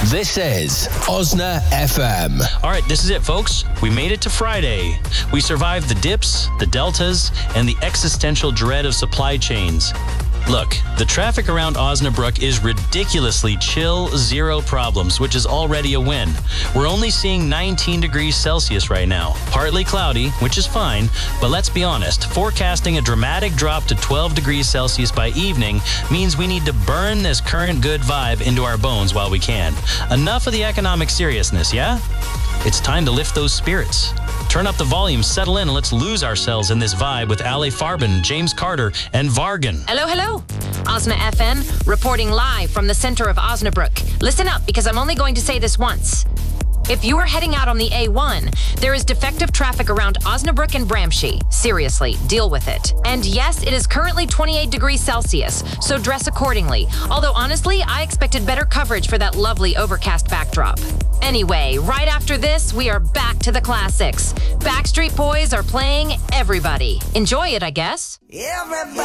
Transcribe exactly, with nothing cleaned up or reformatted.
This is Osna F M. All right, this is it, folks. We made it to Friday. We survived the dips, the deltas, and the existential dread of supply chains. Look, the traffic around Osnabrück is ridiculously chill, zero problems, which is already a win. We're only seeing nineteen degrees Celsius right now. Partly cloudy, which is fine, but let's be honest, forecasting a dramatic drop to twelve degrees Celsius by evening means we need to burn this current good vibe into our bones while we can. Enough of the economic seriousness, yeah? It's time to lift those spirits. Turn up the volume, settle in, and let's lose ourselves in this vibe with Ale Farben, James Carter, and Vargan. Hello, hello. Osna F M, reporting live from the center of Osnabrück. Listen up, because I'm only going to say this once. If you are heading out on the A one, there is defective traffic around Osnabrück and Bramsche. Seriously, deal with it. And yes, it is currently twenty-eight degrees Celsius, so dress accordingly. Although honestly, I expected better coverage for that lovely overcast backdrop. Anyway, right after this, we are back to the classics. Backstreet Boys are playing Everybody. Enjoy it, I guess. Everybody.